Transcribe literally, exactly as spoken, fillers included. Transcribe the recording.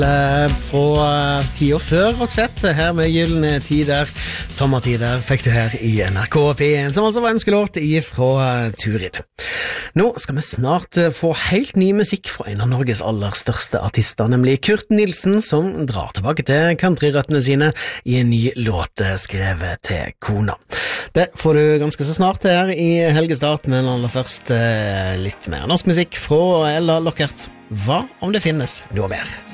Fra tida før Roxette, her med Gyllene tider, sommertider, fikk du her i N R K P en, som altså var ønskelåt fra Turid. Nå skal vi snart få helt ny musikk fra en av Norges aller største artister, nemlig Kurt Nilsen, som drar tilbake til countryrøttene sine i en ny låt skrevet til kona. Det får du ganske så snart her i Helgestart, men aller først litt mer norsk musikk fra Ella Lockert. Hva om det finnes noe mer?